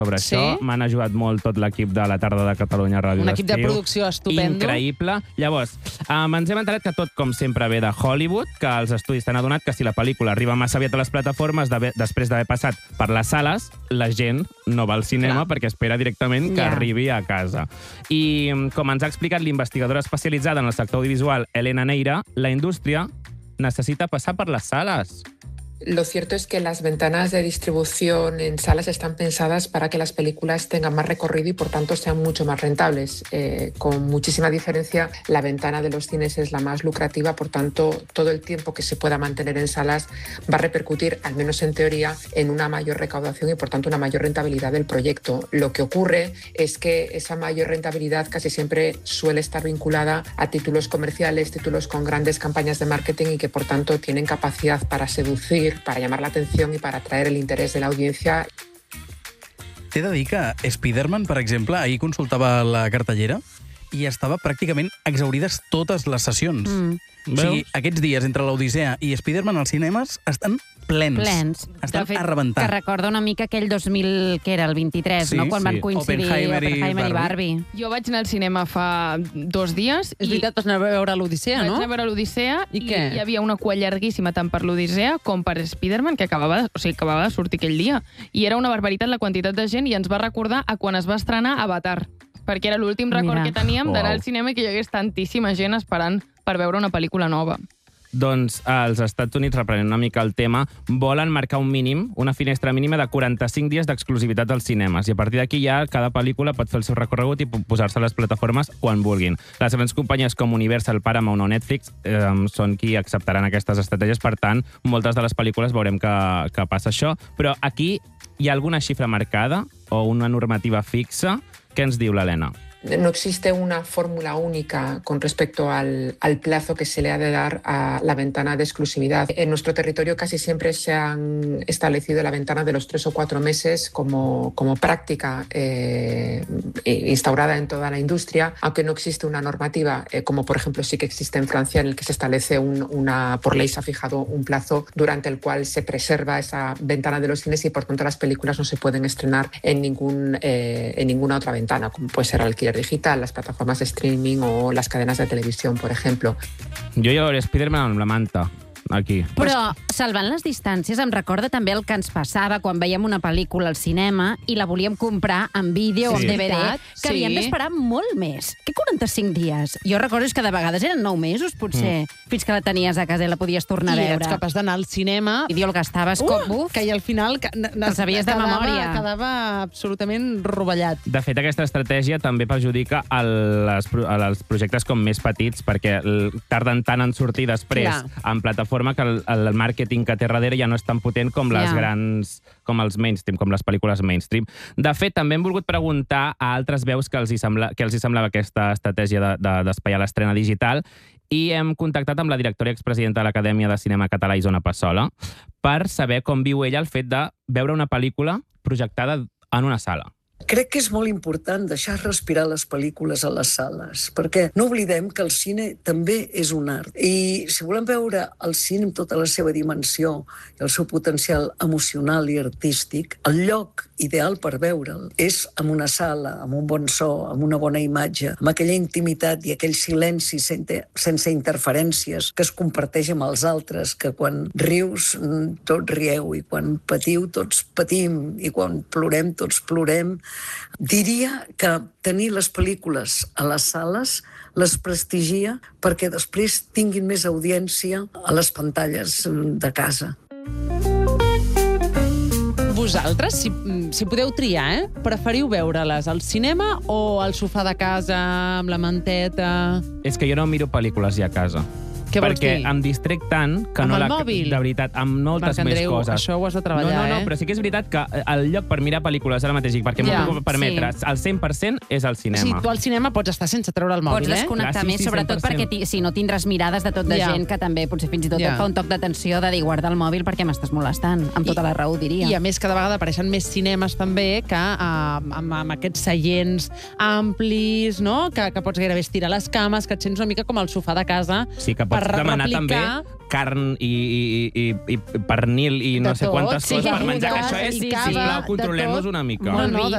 sobre això. M'han ajudat molt tot l'equip de la tarda de Catalunya Ràdio. Un equip de producció estupendo. Increïble. Llavors, ens hem enterat que tot, com sempre, ve de Hollywood, que els estudis s'han adonat que si la pel·lícula arriba massa aviat a les plataformes, després d'haver passat per les sales, la gent no va al cinema perquè espera directament que arribi a casa. I, com ens ha explicat l'investigadora especialitzada en el sector audiovisual, Elena Neira, la indústria necesita pasar per les sales. Lo cierto es que las ventanas de distribución en salas están pensadas para que las películas tengan más recorrido y por tanto sean mucho más rentables. Con muchísima diferencia, la ventana de los cines es la más lucrativa, por tanto, todo el tiempo que se pueda mantener en salas va a repercutir, al menos en teoría, en una mayor recaudación y por tanto una mayor rentabilidad del proyecto. Lo que ocurre es que esa mayor rentabilidad casi siempre suele estar vinculada a títulos comerciales, títulos con grandes campañas de marketing y que por tanto tienen capacidad para seducir, para llamar la atención y para atraer el interés de la audiencia. T'he de dir que Spider-Man, per exemple, ahir consultava la cartellera i estava pràcticament exaurides totes les sessions. O sigui, aquests dies entre l'Odissea i Spider-Man als cinemes estan plens. Estan a rebentar. Que recorda una mica aquell 2000, que era el 23, no? Quan van coincidir Oppenheimer i Barbie. Jo vaig anar al cinema fa 2 dies. És veritat, vas anar a veure l'Odissea, no? Vaig anar a veure l'Odissea i què? Hi havia una cua llarguíssima tant per l'Odissea com per Spider-Man, que acabava de sortir aquell dia. I era una barbaritat la quantitat de gent i ens va recordar a quan es va estrenar Avatar, perquè era l'últim record que teníem d'anar al cinema i que hi hagués tantíssima gent esperant per veure una pel·lícula nova. Doncs als Estats Units, reprenent una mica el tema, volen marcar un mínim, una finestra mínima de 45 dies d'exclusivitat als cinemes. I a partir d'aquí ja cada pel·lícula pot fer el seu recorregut i posar-se a les plataformes quan vulguin. Les grans companyies com Universal, Paramount o Netflix són qui acceptaran aquestes estratègies. Per tant, moltes de les pel·lícules veurem que passa això. Però aquí hi ha alguna xifra marcada o una normativa fixa? Què ens diu l'Helena? No existe una fórmula única con respecto al plazo que se le ha de dar a la ventana de exclusividad. En nuestro territorio casi siempre se han establecido la ventana de los 3 o 4 meses como práctica instaurada en toda la industria, aunque no existe una normativa, como por ejemplo sí que existe en Francia, en el que se establece por ley se ha fijado un plazo durante el cual se preserva esa ventana de los cines y por tanto las películas no se pueden estrenar en ninguna otra ventana, como puede ser alquiler digital, las plataformas de streaming o las cadenas de televisión, por ejemplo. Jo hi veuré Spider-Man amb la manta, aquí. Però, salvant les distàncies, em recorda també el que ens passava quan veiem una pel·lícula al cinema i la volíem comprar en vídeo o en DVD, que havíem d'esperar molt més. Que 45 didies? Jo recordo que de vegades eren 9 mesos, potser, fins que la tenies a casa i la podies tornar a veure. I eres capaç d'anar al cinema... I el gastaves com buf. Que al final... El sabies de memòria. Quedava absolutament rovellat. De fet, aquesta estratègia també perjudica als projectes com més petits, perquè tarden tant en sortir després en plataforma que el màrqueting que té darrere ja no és tan potent com les grans, com els mainstream, com les pel·lícules mainstream. De fet, també hem volgut preguntar a altres veus què els hi semblava aquesta estratègia d'espaiar l'estrena digital i hem contactat amb la directora i expresidenta de l'Acadèmia de Cinema Català, Isona Passola, per saber com viu ella el fet de veure una pel·lícula projectada en una sala. Crec que és molt important deixar respirar les pel·lícules a les sales, perquè no oblidem que el cine també és un art. I si volem veure el cine amb tota la seva dimensió i el seu potencial emocional i artístic, el lloc ideal per veure'l és en una sala, amb un bon so, amb una bona imatge, amb aquella intimitat i aquell silenci sense interferències que es comparteix amb els altres, que quan rius tots rieu i quan patiu tots patim i quan plorem tots plorem. Diria que tenir les pel·lícules a les sales les prestigia perquè després tinguin més audiència a les pantalles de casa. Vosaltres, si podeu triar, preferiu veure-les al cinema o al sofà de casa amb la manteta? És que jo no miro pel·lícules ja a casa. Què vols dir? Perquè em distrec tant que amb no el mòbil? De veritat, amb moltes més coses. Això ho has de treballar, No, però sí que és veritat que el lloc per mirar pel·lícules ara mateix, perquè m'ho puc permetre, el 100% és al cinema. Sí, tu al cinema pots estar sense treure el mòbil, Pots desconnectar més, sobretot perquè si no tindràs mirades de tot de gent que també potser fins i tot et fa un toc d'atenció de dir guarda el mòbil perquè m'estàs molestant, amb tota la raó, diria. I a més, cada vegada apareixen més cinemes també que amb aquests seients amplis, que pots gairebé estirar les cames, que et sents una mica com al sofà de casa. Sí, que pots demanar també carn i pernil i no sé quantes coses per menjar, que això és, sisplau, controlem-nos una mica. No,